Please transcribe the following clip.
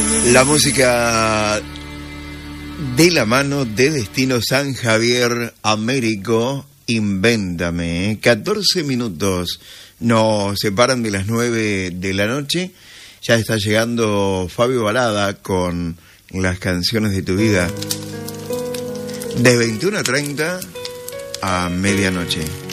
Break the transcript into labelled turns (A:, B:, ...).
A: La música de la mano de Destino San Javier, Américo, Invéntame. 14 minutos nos separan de las 9 de la noche. Ya está llegando Fabio Balada con las canciones de tu vida. De 21:30 a medianoche.